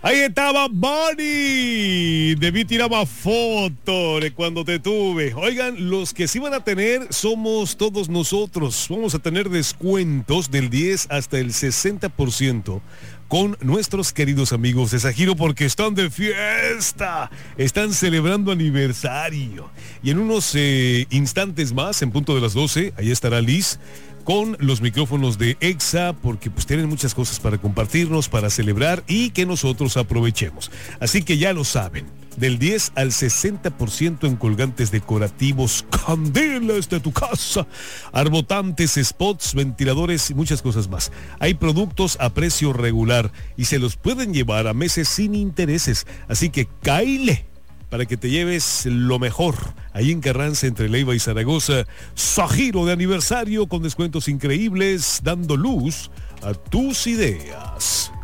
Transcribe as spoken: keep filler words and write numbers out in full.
Ahí estaba Bunny. Debí tirar más fotos de cuando te tuve. Oigan, los que sí van a tener somos todos nosotros. Vamos a tener descuentos del diez hasta el sesenta por ciento con nuestros queridos amigos de Sajiro porque están de fiesta. Están celebrando aniversario. Y en unos eh, instantes más, en punto de las doce, ahí estará Liz con los micrófonos de Exa, porque pues tienen muchas cosas para compartirnos, para celebrar y que nosotros aprovechemos. Así que ya lo saben, del diez al sesenta por ciento en colgantes decorativos, candelas de tu casa, arbotantes, spots, ventiladores y muchas cosas más. Hay productos a precio regular y se los pueden llevar a meses sin intereses, así que cáile para que te lleves lo mejor. Ahí en Carranza, entre Leiva y Zaragoza, Sajiro de aniversario con descuentos increíbles, dando luz a tus ideas.